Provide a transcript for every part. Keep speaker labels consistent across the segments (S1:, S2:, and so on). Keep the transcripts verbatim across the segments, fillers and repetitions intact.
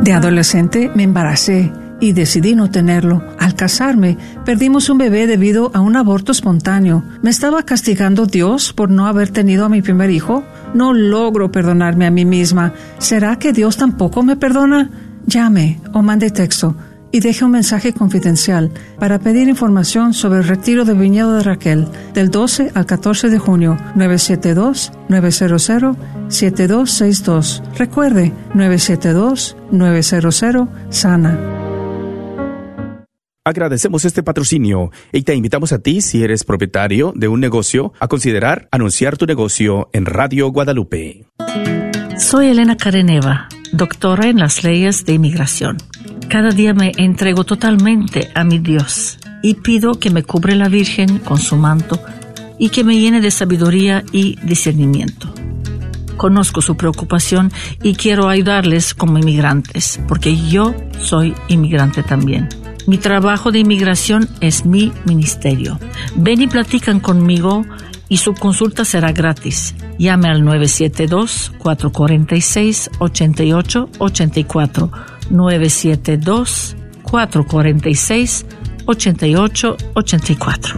S1: De adolescente me embaracé y decidí no tenerlo. Al casarme, perdimos un bebé debido a un aborto espontáneo. ¿Me estaba castigando Dios por no haber tenido a mi primer hijo? No logro perdonarme a mí misma. ¿Será que Dios tampoco me perdona? Llame o mande texto y deje un mensaje confidencial para pedir información sobre el retiro de Viñedo de Raquel del doce al catorce de junio. Nueve siete dos, nueve cero cero, siete dos seis dos. Recuerde, nueve siete dos, nueve cero cero, SANA.
S2: Agradecemos este patrocinio y te invitamos a ti, si eres propietario de un negocio, a considerar anunciar tu negocio en Radio Guadalupe.
S3: Soy Elena Careneva, doctora en las leyes de inmigración. Cada día me entrego totalmente a mi Dios y pido que me cubre la Virgen con su manto y que me llene de sabiduría y discernimiento. Conozco su preocupación y quiero ayudarles como inmigrantes, porque yo soy inmigrante también. Mi trabajo de inmigración es mi ministerio. Ven y platican conmigo y su consulta será gratis. Llame al nueve siete dos, cuatro cuatro seis, ocho ocho ocho cuatro. nueve siete dos, cuatro cuatro seis, ocho ocho ocho cuatro.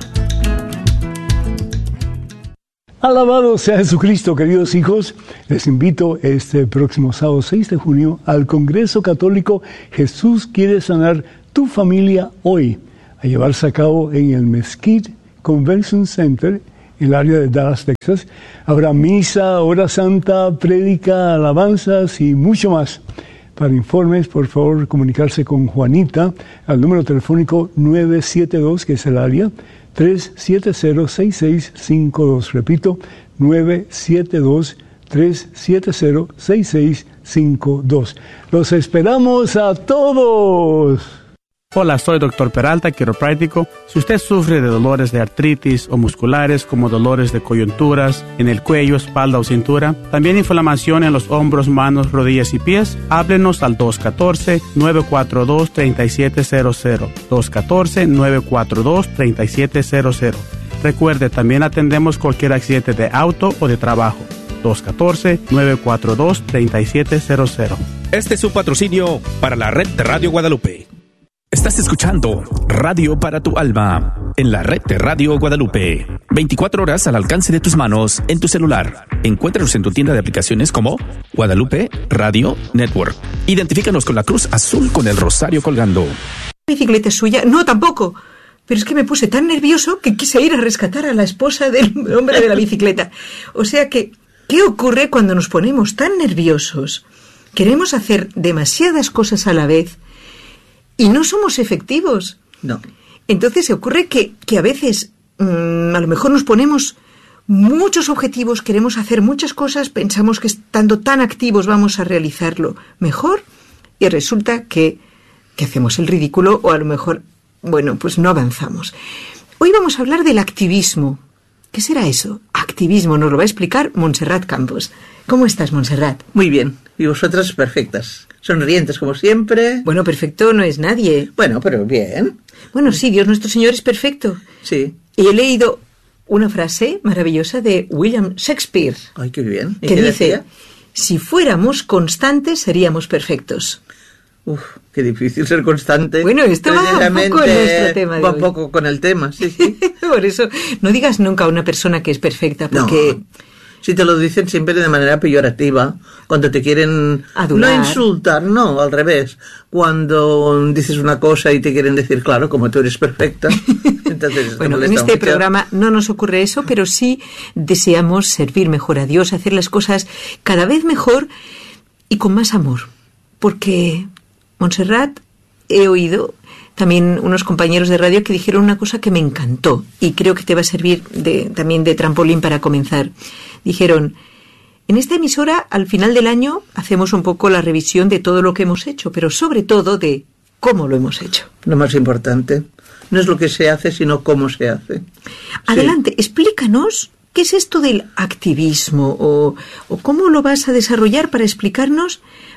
S4: Alabado sea Jesucristo, queridos hijos. Les invito este próximo sábado seis de junio al Congreso Católico Jesús quiere sanar tu familia hoy, a llevarse a cabo en el Mesquite Convention Center, en el área de Dallas, Texas. Habrá misa, hora santa, prédica, alabanzas y mucho más. Para informes, por favor, comunicarse con Juanita al número telefónico nueve siete dos, que es el área, tres siete cero, seis seis cinco dos. Repito, nueve siete dos, tres siete cero, seis seis cinco dos. ¡Los esperamos a todos!
S5: Hola, soy doctor Peralta, quiropráctico. Si usted sufre de dolores de artritis o musculares como dolores de coyunturas en el cuello, espalda o cintura, también inflamación en los hombros, manos, rodillas y pies, háblenos al dos uno cuatro, nueve cuatro dos, tres siete cero cero. dos uno cuatro, nueve cuatro dos, tres siete cero cero. Recuerde, también atendemos cualquier accidente de auto o de trabajo. dos uno cuatro, nueve cuatro dos, tres siete cero cero.
S2: Este es un patrocinio para la red de Radio Guadalupe. Estás escuchando Radio para tu Alma en la red de Radio Guadalupe. veinticuatro horas al alcance de tus manos en tu celular. Encuéntranos en tu tienda de aplicaciones como Guadalupe Radio Network. Identifícanos con la cruz azul con el rosario colgando.
S6: ¿La bicicleta es suya? No, tampoco. Pero es que me puse tan nervioso que quise ir a rescatar a la esposa del hombre de la bicicleta. O sea que, ¿qué ocurre cuando nos ponemos tan nerviosos? Queremos hacer demasiadas cosas a la vez y no somos efectivos.
S7: No.
S6: Entonces se ocurre que, que a veces mmm, a lo mejor nos ponemos muchos objetivos, queremos hacer muchas cosas, pensamos que estando tan activos vamos a realizarlo mejor y resulta que, que hacemos el ridículo o a lo mejor, bueno, pues no avanzamos. Hoy vamos a hablar del activismo. ¿Qué será eso? Activismo, nos lo va a explicar Montserrat Campos. ¿Cómo estás, Montserrat?
S7: Muy bien. Y vosotras perfectas. Sonrientes como siempre.
S6: Bueno, perfecto no es nadie.
S7: Bueno, pero bien.
S6: Bueno, sí, Dios nuestro Señor es perfecto.
S7: Sí.
S6: Y he leído una frase maravillosa de William Shakespeare.
S7: Ay, qué bien.
S6: Que dice, decía? Si fuéramos constantes seríamos perfectos.
S7: Uf, qué difícil ser constante.
S6: Bueno, esto va un poco en nuestro tema de
S7: Va
S6: hoy.
S7: un poco con el tema, sí, sí.
S6: Por eso, no digas nunca a una persona que es perfecta, porque...
S7: No. Si te lo dicen siempre de manera peyorativa, cuando te quieren
S6: adular.
S7: No insultar, no, al revés. Cuando dices una cosa y te quieren decir, claro, como tú eres perfecta. Entonces,
S6: bueno, en este
S7: mucho.
S6: programa no nos ocurre eso, pero sí deseamos servir mejor a Dios, hacer las cosas cada vez mejor y con más amor. Porque, Montserrat, he oído también unos compañeros de radio que dijeron una cosa que me encantó y creo que te va a servir de, también de trampolín para comenzar. Dijeron, en esta emisora al final del año hacemos un poco la revisión de todo lo que hemos hecho, pero sobre todo de cómo lo hemos hecho.
S7: Lo más importante no es lo que se hace, sino cómo se hace.
S6: Adelante,
S7: sí.
S6: Explícanos qué es esto del activismo o, o cómo lo vas a desarrollar para explicarnos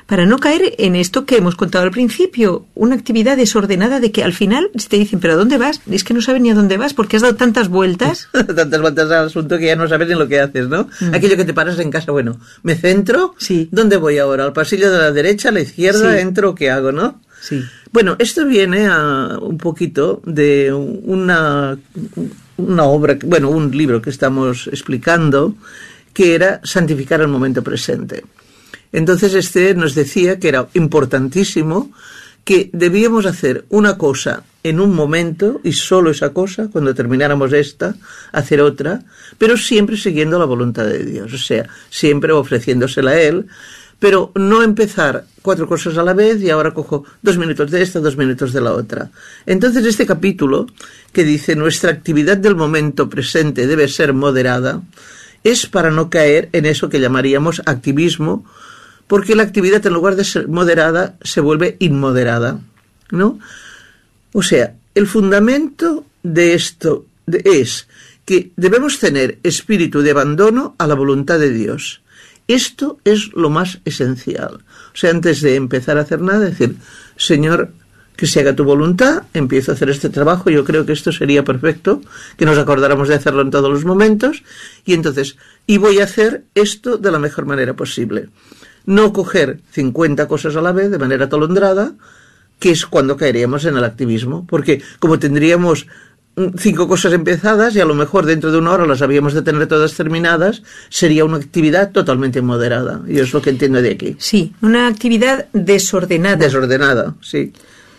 S6: para no caer en esto que hemos contado al principio, una actividad desordenada de que al final te dicen, ¿pero a dónde vas? Es que no sabes ni a dónde vas porque has dado tantas vueltas.
S7: tantas vueltas al asunto que ya no sabes ni lo que haces, ¿no? Mm. Aquello que te paras en casa, bueno, ¿me centro?
S6: Sí.
S7: ¿Dónde voy ahora? ¿Al pasillo de la derecha, a la izquierda? Sí. ¿Entro? ¿Qué hago, no?
S6: Sí.
S7: Bueno, esto viene a un poquito de una, una obra, bueno, un libro que estamos explicando, que era santificar el momento presente. Entonces este nos decía que era importantísimo que debíamos hacer una cosa en un momento y solo esa cosa, cuando termináramos esta, hacer otra, pero siempre siguiendo la voluntad de Dios, o sea, siempre ofreciéndosela a Él, pero no empezar cuatro cosas a la vez y ahora cojo dos minutos de esta, dos minutos de la otra. Entonces este capítulo que dice nuestra actividad del momento presente debe ser moderada, es para no caer en eso que llamaríamos activismo, porque la actividad en lugar de ser moderada se vuelve inmoderada, ¿no? O sea, el fundamento de esto es que debemos tener espíritu de abandono a la voluntad de Dios. Esto es lo más esencial. O sea, antes de empezar a hacer nada, decir, Señor, que se haga tu voluntad, empiezo a hacer este trabajo, yo creo que esto sería perfecto, que nos acordáramos de hacerlo en todos los momentos, y entonces, y voy a hacer esto de la mejor manera posible. No coger cincuenta cosas a la vez de manera atolondrada, que es cuando caeríamos en el activismo, porque como tendríamos cinco cosas empezadas y a lo mejor dentro de una hora las habíamos de tener todas terminadas, sería una actividad totalmente moderada, y es lo que entiendo de aquí.
S6: Sí, una actividad desordenada.
S7: Desordenada, sí.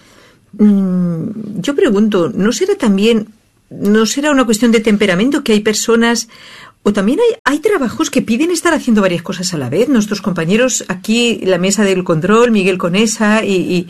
S6: Yo pregunto, ¿no será también, no será una cuestión de temperamento que hay personas, o también hay, hay trabajos que piden estar haciendo varias cosas a la vez? Nuestros compañeros aquí, la mesa del control, Miguel Conesa, y, y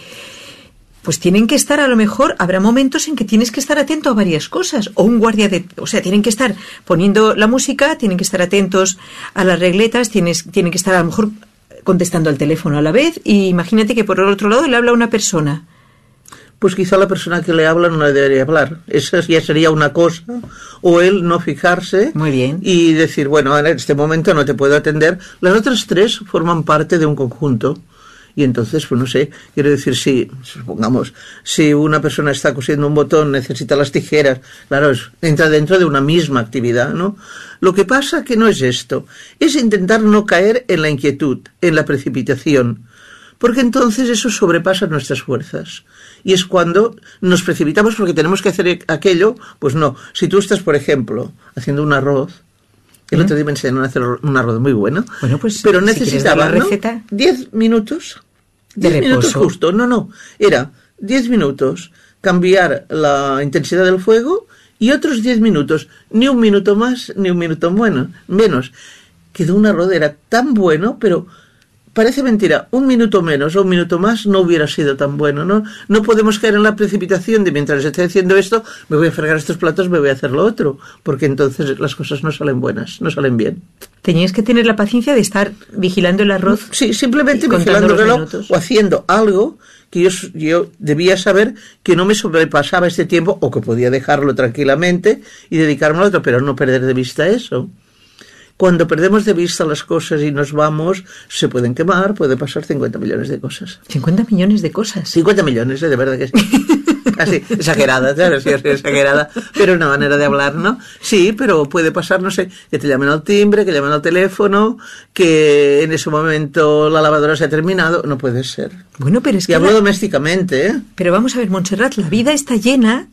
S6: pues tienen que estar, a lo mejor, habrá momentos en que tienes que estar atento a varias cosas, o un guardia de, o sea, tienen que estar poniendo la música, tienen que estar atentos a las regletas, tienes, tienen que estar a lo mejor contestando al teléfono a la vez, y imagínate que por el otro lado le habla una persona.
S7: Pues quizá la persona que le habla no le debería hablar. Esa ya sería una cosa. O él no fijarse.
S6: Muy bien.
S7: Y decir, bueno, en este momento no te puedo atender. Las otras tres forman parte de un conjunto. Y entonces, pues no sé, quiero decir, si, supongamos, si una persona está cosiendo un botón, necesita las tijeras, claro, es, entra dentro de una misma actividad, ¿no? Lo que pasa que no es esto. Es intentar no caer en la inquietud, en la precipitación. Porque entonces eso sobrepasa nuestras fuerzas. Y es cuando nos precipitamos porque tenemos que hacer aquello, pues no. Si tú estás, por ejemplo, haciendo un arroz, el ¿Mm? otro día me enseñaron a hacer un arroz muy bueno,
S6: bueno pues,
S7: pero
S6: si
S7: necesitaba, ¿no? diez minutos, diez minutos justo, no, no, era diez minutos cambiar la intensidad del fuego y otros diez minutos, ni un minuto más, ni un minuto bueno, menos. Quedó un arroz, era tan bueno, pero parece mentira, un minuto menos o un minuto más no hubiera sido tan bueno, ¿no? No podemos caer en la precipitación de mientras estoy haciendo esto, me voy a fregar estos platos, me voy a hacer lo otro, porque entonces las cosas no salen buenas, no salen bien.
S6: Tenías que tener la paciencia de estar vigilando el arroz.
S7: Sí, simplemente vigilando el reloj o haciendo algo que yo, yo debía saber que no me sobrepasaba este tiempo o que podía dejarlo tranquilamente y dedicarme a otro, pero no perder de vista eso. Cuando perdemos de vista las cosas y nos vamos, se pueden quemar, puede pasar cincuenta millones de cosas.
S6: ¿cincuenta millones de cosas?
S7: cincuenta millones, ¿eh? De verdad que sí. Así, exagerada, claro, sí, exagerada, pero una manera de hablar, ¿no? Sí, pero puede pasar, no sé, que te llamen al timbre, que llamen al teléfono, que en ese momento la lavadora se ha terminado, no puede ser.
S6: Bueno, pero es que...
S7: Y hablo
S6: la...
S7: domésticamente, ¿eh?
S6: Pero vamos a ver, Montserrat, la vida está llena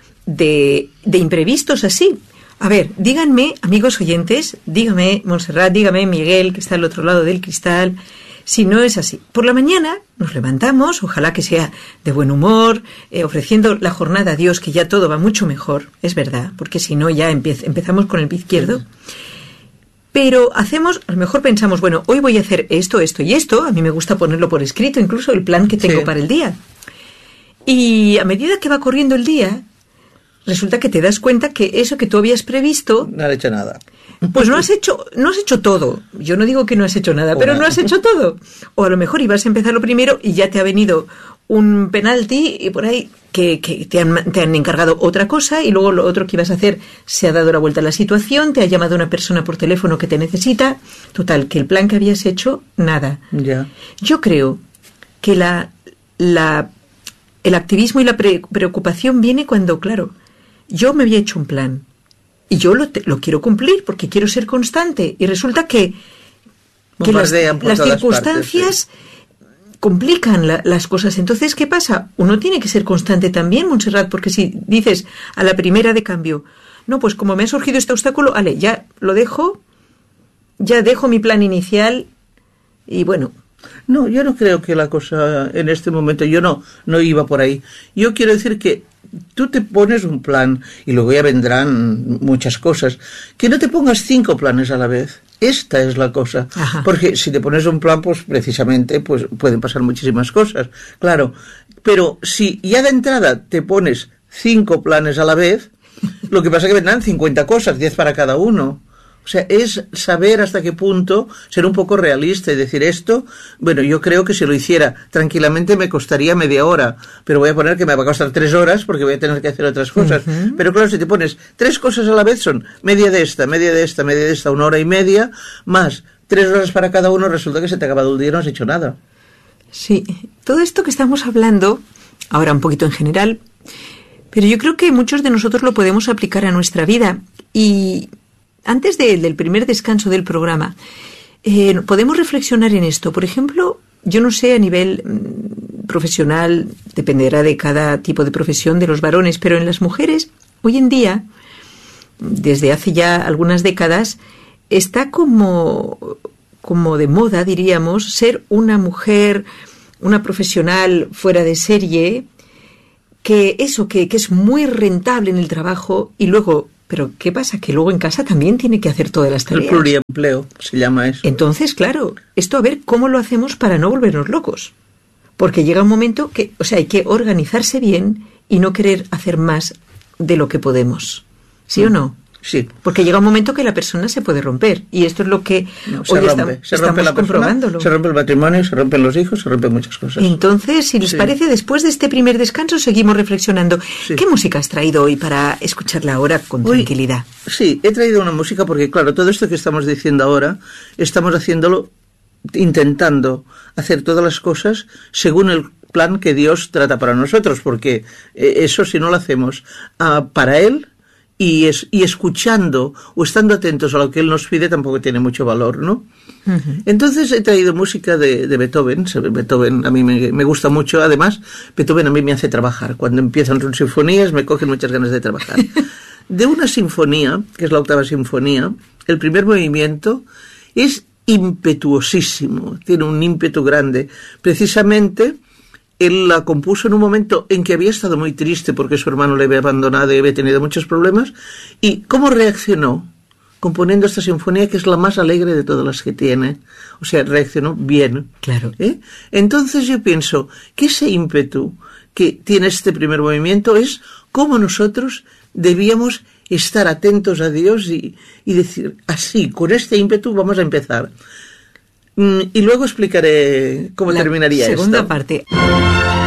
S6: de, de imprevistos así. A ver, díganme, amigos oyentes, dígame, Montserrat, dígame, Miguel, que está al otro lado del cristal, si no es así. Por la mañana nos levantamos, ojalá que sea de buen humor, eh, ofreciendo la jornada a Dios, que ya todo va mucho mejor, es verdad, porque si no ya empe- empezamos con el pie izquierdo. Pero hacemos, a lo mejor pensamos, bueno, hoy voy a hacer esto, esto y esto, a mí me gusta ponerlo por escrito, incluso el plan que tengo sí. para el día. Y a medida que va corriendo el día, resulta que te das cuenta que eso que tú habías previsto...
S7: No has hecho nada.
S6: Pues no has hecho, no has hecho todo. Yo no digo que no has hecho nada, pero no has hecho todo. O a lo mejor ibas a empezar lo primero y ya te ha venido un penalti y por ahí que, que te, han, te han encargado otra cosa y luego lo otro que ibas a hacer se ha dado la vuelta a la situación, te ha llamado una persona por teléfono que te necesita. Total, que el plan que habías hecho, nada.
S7: Ya.
S6: Yo creo que la, la, el activismo y la pre, preocupación viene cuando, claro, yo me había hecho un plan. Y yo lo, te, lo quiero cumplir porque quiero ser constante. Y resulta que, que las, las circunstancias partes, sí. complican la, las cosas. Entonces, ¿qué pasa? Uno tiene que ser constante también, Montserrat, porque si dices a la primera de cambio, no, pues como me ha surgido este obstáculo, ale, ya lo dejo, ya dejo mi plan inicial y bueno...
S7: No, yo no creo que la cosa en este momento, yo no, no iba por ahí. Yo quiero decir que tú te pones un plan y luego ya vendrán muchas cosas. Que no te pongas cinco planes a la vez. Esta es la cosa. Ajá. Porque si te pones un plan, pues precisamente pues pueden pasar muchísimas cosas. Claro, pero si ya de entrada te pones cinco planes a la vez, lo que pasa es que vendrán cincuenta cosas, diez para cada uno. O sea, es saber hasta qué punto ser un poco realista y decir esto, bueno, yo creo que si lo hiciera tranquilamente me costaría media hora, pero voy a poner que me va a costar tres horas porque voy a tener que hacer otras cosas. Uh-huh. Pero claro, si te pones tres cosas a la vez son media de esta, media de esta, media de esta, una hora y media, más tres horas para cada uno, resulta que se te ha acabado el día y no has hecho nada.
S6: Sí, todo esto que estamos hablando, ahora un poquito en general, pero yo creo que muchos de nosotros lo podemos aplicar a nuestra vida y... Antes de, del primer descanso del programa, eh, podemos reflexionar en esto. Por ejemplo, yo no sé a nivel mmm, profesional, dependerá de cada tipo de profesión de los varones, pero en las mujeres, hoy en día, desde hace ya algunas décadas, está como, como de moda, diríamos, ser una mujer, una profesional fuera de serie, que eso, que, que es muy rentable en el trabajo y luego... Pero ¿qué pasa? Que luego en casa también tiene que hacer todas las tareas.
S7: El pluriempleo se llama eso.
S6: Entonces, claro, esto a ver cómo lo hacemos para no volvernos locos. Porque llega un momento que, o sea, hay que organizarse bien y no querer hacer más de lo que podemos. ¿Sí mm. o no?
S7: Sí.
S6: Porque llega un momento que la persona se puede romper. Y esto es lo que
S7: no,
S6: hoy
S7: rompe.
S6: estamos,
S7: se
S6: rompe
S7: estamos
S6: la comprobándolo.
S7: Persona, se rompe el matrimonio, se rompen los hijos, se rompen muchas cosas.
S6: Entonces, si les sí. parece, después de este primer descanso seguimos reflexionando. Sí. ¿Qué música has traído hoy para escucharla ahora con hoy, tranquilidad?
S7: Sí, he traído una música porque, claro, todo esto que estamos diciendo ahora, estamos haciéndolo, intentando hacer todas las cosas según el plan que Dios trata para nosotros, porque eh, eso si no lo hacemos uh, para Él, Y, es, y escuchando o estando atentos a lo que él nos pide tampoco tiene mucho valor, ¿no? Uh-huh. Entonces he traído música de, de Beethoven. Beethoven a mí me, me gusta mucho. Además, Beethoven a mí me hace trabajar. Cuando empiezan sus sinfonías me cogen muchas ganas de trabajar. De una sinfonía, que es la octava sinfonía, el primer movimiento es impetuosísimo, tiene un ímpetu grande. Precisamente... Él la compuso en un momento en que había estado muy triste porque su hermano le había abandonado y había tenido muchos problemas. ¿Y cómo reaccionó? Componiendo esta sinfonía que es la más alegre de todas las que tiene. O sea, reaccionó bien.
S6: Claro.
S7: ¿Eh? Entonces yo pienso que ese ímpetu que tiene este primer movimiento es cómo nosotros debíamos estar atentos a Dios y, y decir, así, con este ímpetu vamos a empezar. Y luego explicaré cómo
S6: la
S7: terminaría
S6: segunda
S7: esto.
S6: Parte.